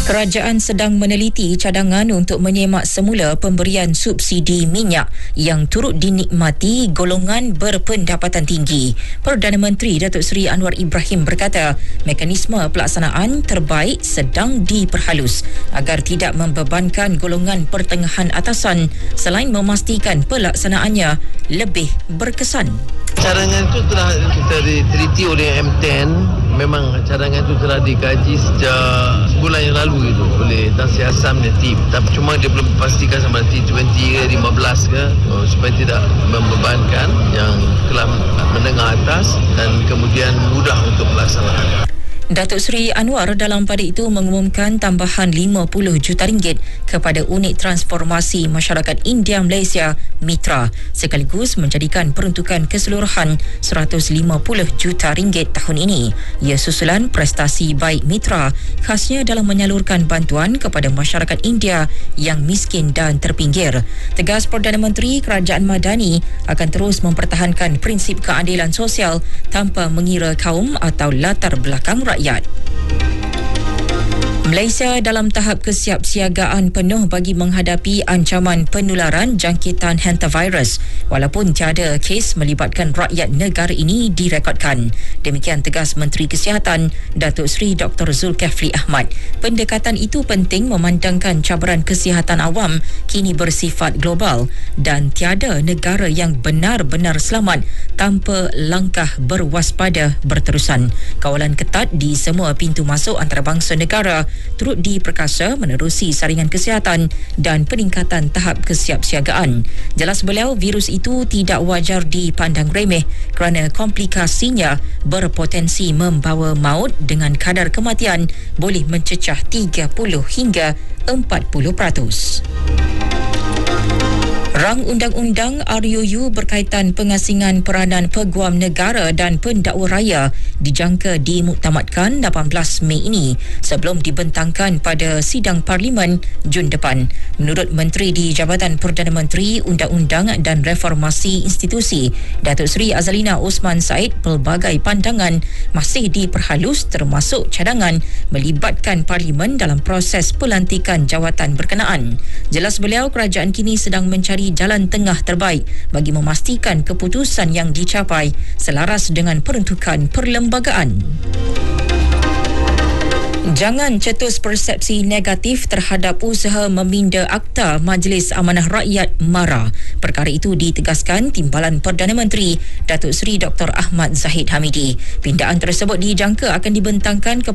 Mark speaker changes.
Speaker 1: Kerajaan sedang meneliti cadangan untuk menyemak semula pemberian subsidi minyak yang turut dinikmati golongan berpendapatan tinggi. Perdana Menteri Datuk Seri Anwar Ibrahim berkata, mekanisme pelaksanaan terbaik sedang diperhalus agar tidak membebankan golongan pertengahan atasan selain memastikan pelaksanaannya lebih berkesan.
Speaker 2: Cadangan itu telah kita diteliti oleh M10. Memang cadangan itu telah dikaji sejak sebulan yang lalu itu oleh Tan Sri Asam dan tim. Tapi cuma dia belum pastikan sama T20 ke 15 ke supaya tidak membebankan yang kelas menengah atas dan kemudian mudah untuk pelaksanaan.
Speaker 1: Datuk Seri Anwar dalam pada itu mengumumkan tambahan RM50 juta kepada unit transformasi masyarakat India Malaysia Mitra sekaligus menjadikan peruntukan keseluruhan RM150 juta tahun ini. Ia susulan prestasi baik Mitra khasnya dalam menyalurkan bantuan kepada masyarakat India yang miskin dan terpinggir. Tegas Perdana Menteri, Kerajaan Madani akan terus mempertahankan prinsip keadilan sosial tanpa mengira kaum atau latar belakang rakyat. Malaysia dalam tahap kesiapsiagaan penuh bagi menghadapi ancaman penularan jangkitan hantavirus walaupun tiada kes melibatkan rakyat negara ini direkodkan. Demikian tegas Menteri Kesihatan Datuk Seri Dr. Zulkifli Ahmad. Pendekatan itu penting memandangkan cabaran kesihatan awam kini bersifat global dan tiada negara yang benar-benar selamat tanpa langkah berwaspada berterusan. Kawalan ketat di semua pintu masuk antarabangsa negara turut diperkasa menerusi saringan kesihatan dan peningkatan tahap kesiapsiagaan. Jelas beliau, virus itu tidak wajar dipandang remeh kerana komplikasinya berpotensi membawa maut dengan kadar kematian boleh mencecah 30 hingga 40%. Rang Undang-Undang RUU berkaitan pengasingan peranan peguam negara dan pendakwa raya dijangka dimuktamadkan 18 Mei ini sebelum dibentangkan pada sidang Parlimen Jun depan. Menurut Menteri di Jabatan Perdana Menteri, Undang-Undang dan Reformasi Institusi, Datuk Seri Azalina Osman Said, pelbagai pandangan masih diperhalus termasuk cadangan melibatkan Parlimen dalam proses pelantikan jawatan berkenaan. Jelas beliau, kerajaan kini sedang mencari jalan tengah terbaik bagi memastikan keputusan yang dicapai selaras dengan peruntukan perlembagaan. Jangan cetus persepsi negatif terhadap usaha meminda Akta Majlis Amanah Rakyat MARA. Perkara itu ditegaskan Timbalan Perdana Menteri Datuk Seri Dr. Ahmad Zahid Hamidi. Pindaan tersebut dijangka akan dibentangkan